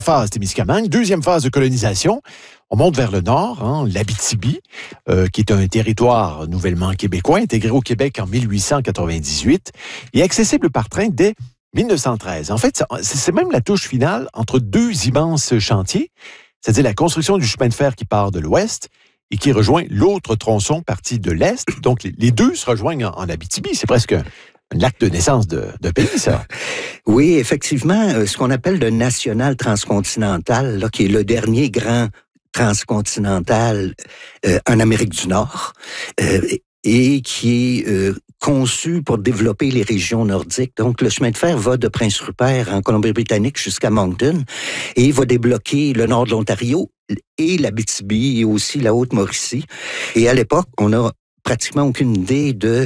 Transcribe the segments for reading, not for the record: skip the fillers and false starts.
phase Témiscamingue. Deuxième phase de colonisation. On monte vers le nord, l'Abitibi, qui est un territoire nouvellement québécois, intégré au Québec en 1898 et accessible par train dès 1913. En fait, c'est même la touche finale entre deux immenses chantiers, c'est-à-dire la construction du chemin de fer qui part de l'ouest et qui rejoint l'autre tronçon parti de l'est. Donc, les deux se rejoignent en Abitibi. C'est presque un acte de naissance de pays, ça. Oui, effectivement, ce qu'on appelle le national transcontinental, là, qui est le dernier grand transcontinental en Amérique du Nord, et qui est conçu pour développer les régions nordiques. Donc, le chemin de fer va de Prince-Rupert en Colombie-Britannique jusqu'à Moncton et va débloquer le nord de l'Ontario et l'Abitibi et aussi la Haute-Mauricie. Et à l'époque, on a pratiquement aucune idée de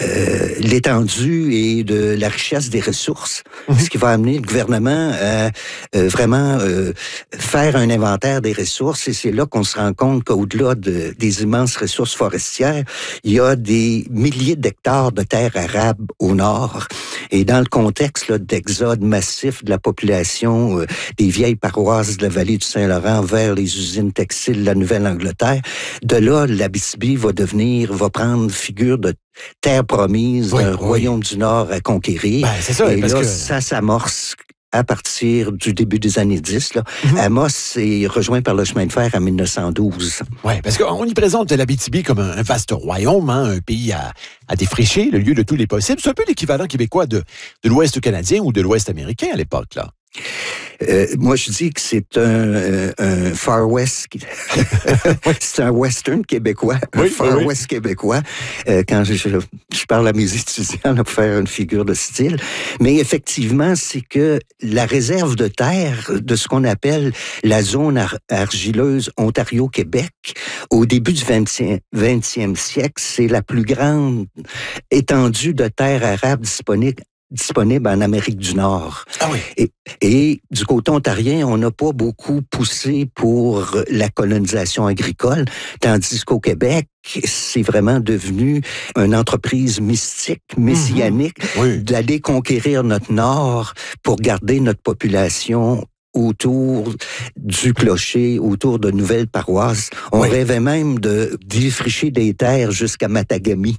l'étendue et de la richesse des ressources, ce qui va amener le gouvernement à vraiment faire un inventaire des ressources. Et c'est là qu'on se rend compte qu'au-delà des immenses ressources forestières, il y a des milliers d'hectares de terres arables au nord. Et dans le contexte là, d'exode massif de la population des vieilles paroisses de la vallée du Saint-Laurent vers les usines textiles de la Nouvelle-Angleterre, de là, l'Abitibi va prendre figure de terre promise, un royaume du Nord à conquérir. C'est ça, et là, ça s'amorce à partir du début des années 10. Là. Amos est rejoint par le chemin de fer en 1912. Oui, parce qu'on y présente l'Abitibi comme un vaste royaume, un pays à défricher, le lieu de tous les possibles. C'est un peu l'équivalent québécois de l'Ouest canadien ou de l'Ouest américain à l'époque, là. Moi, je dis que c'est un Far West. C'est un Western québécois, un Far West québécois. Quand je parle à mes étudiants là, pour faire une figure de style. Mais effectivement, c'est que la réserve de terre de ce qu'on appelle la zone argileuse Ontario-Québec, au début du 20e siècle, c'est la plus grande étendue de terre arable disponible en Amérique du Nord. Ah oui. Et du côté ontarien, on n'a pas beaucoup poussé pour la colonisation agricole, tandis qu'au Québec, c'est vraiment devenu une entreprise mystique, messianique, d'aller conquérir notre Nord pour garder notre population autour du clocher, autour de nouvelles paroisses. On rêvait même de défricher des terres jusqu'à Matagami.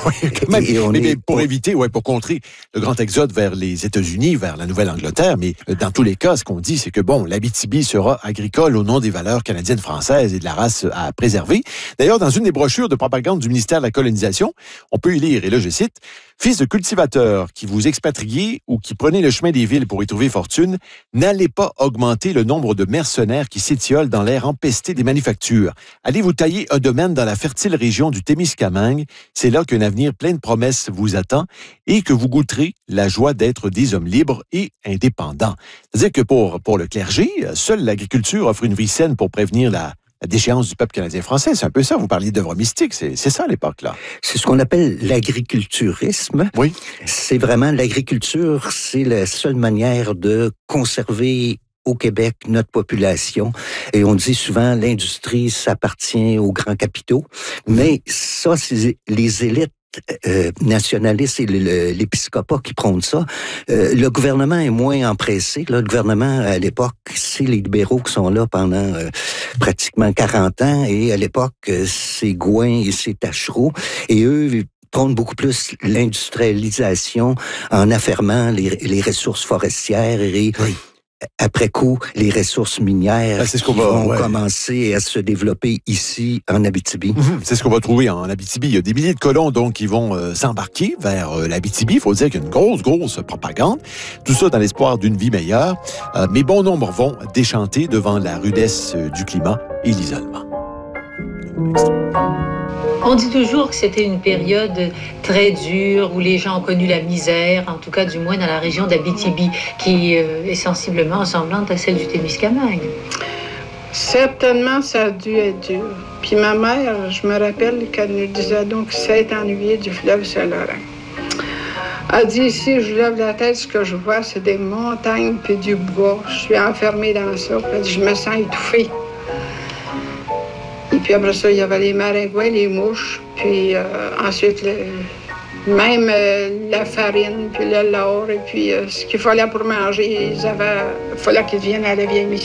Pour éviter, pour contrer le grand exode vers les États-Unis, vers la Nouvelle-Angleterre. Mais dans tous les cas, ce qu'on dit, c'est que l'Abitibi sera agricole au nom des valeurs canadiennes, françaises et de la race à préserver. D'ailleurs, dans une des brochures de propagande du ministère de la Colonisation, on peut y lire, et là je cite, « Fils de cultivateurs qui vous expatriez ou qui prenez le chemin des villes pour y trouver fortune, n'allez pas augmenter le nombre de mercenaires qui s'étiolent dans l'air empesté des manufactures. Allez vous tailler un domaine dans la fertile région du Témiscamingue. C'est là qu'un avenir plein de promesses vous attend et que vous goûterez la joie d'être des hommes libres et indépendants. » C'est-à-dire que pour le clergé, seule l'agriculture offre une vie saine pour prévenir la déchéance du peuple canadien-français. C'est un peu ça. Vous parliez d'œuvres mystiques. C'est ça à l'époque, là. C'est ce qu'on appelle l'agriculturisme. Oui. C'est vraiment l'agriculture, c'est la seule manière de conserver au Québec notre population. Et on dit souvent l'industrie s'appartient aux grands capitaux. Mais ça, c'est les élites nationalistes et l'épiscopat qui prônent ça. Le gouvernement est moins empressé. Là, le gouvernement, à l'époque, c'est les libéraux qui sont là pendant pratiquement 40 ans. Et à l'époque, c'est Gouin et c'est Taschereau. Et eux prônent beaucoup plus l'industrialisation en affermant les ressources forestières et après coup, les ressources minières vont commencer à se développer ici, en Abitibi. C'est ce qu'on va trouver en Abitibi. Il y a des milliers de colons donc qui vont s'embarquer vers l'Abitibi. Il faut dire qu'il y a une grosse propagande. Tout ça dans l'espoir d'une vie meilleure. Mais bon nombre vont déchanter devant la rudesse du climat et l'isolement. On dit toujours que c'était une période très dure où les gens ont connu la misère, en tout cas du moins dans la région d'Abitibi, qui est sensiblement ressemblante à celle du Témiscamingue. Certainement, ça a dû être dur. Puis ma mère, je me rappelle qu'elle nous disait donc qu'elle s'est ennuyée du fleuve Saint-Laurent. Elle dit ici, je lève la tête, ce que je vois, c'est des montagnes puis du bois. Je suis enfermée dans ça. Elle dit, je me sens étouffée. Et puis après ça, il y avait les maringouins, les mouches, puis ensuite, même la farine, puis le lard, et puis ce qu'il fallait pour manger, il fallait qu'ils viennent à la vieille mission.